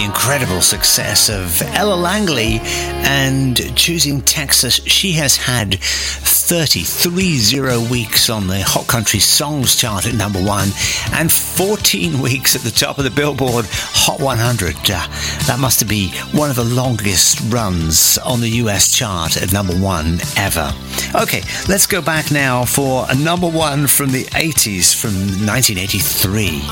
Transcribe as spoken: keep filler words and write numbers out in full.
the incredible success of Ella Langley and Choosing Texas. She has had thirty-three zero weeks on the Hot Country Songs chart at number one and fourteen weeks at the top of the Billboard Hot one hundred. Uh, that must be one of the longest runs on the U S chart at number one ever. Okay, let's go back now for a number one from the eighties, from nineteen eighty-three.